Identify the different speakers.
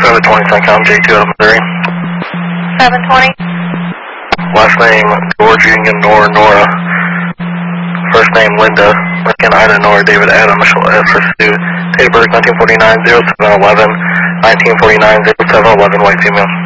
Speaker 1: 720 Suncom J2 out of Missouri.
Speaker 2: 720.
Speaker 1: Last name George Union Nora. First name Linda. Lincoln Ida Nora David Adam Michelle S. Date of birth 1949 0711. 1949 0711. White female.